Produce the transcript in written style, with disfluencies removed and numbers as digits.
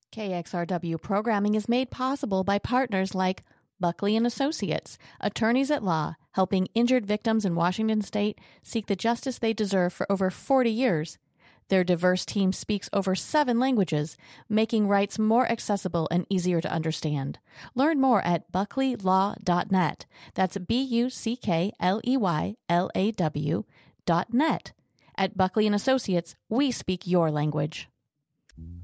KXRW programming is made possible by partners like Buckley & Associates, attorneys at law, helping injured victims in Washington state seek the justice they deserve for over 40 years. Their diverse team speaks over 7 languages, making rights more accessible and easier to understand. Learn more at buckleylaw.net. That's BUCKLEYLAW.net. At Buckley & Associates, we speak your language.